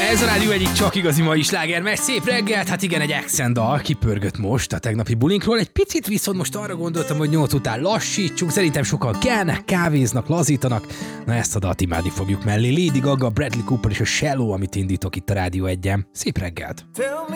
Ez a rádió egyik csak igazi mai sláger, mert szép reggelt, hát igen, egy accent dal kipörgött most a tegnapi bulinkról. Egy picit viszont most arra gondoltam, hogy 8 után lassítsuk, szerintem sokan kelnek, kávéznak, lazítanak. Na ezt a dalt imádni fogjuk mellé. Lady Gaga, Bradley Cooper és a Shallow, amit indítok itt a Rádió 1-en. Szép reggelt!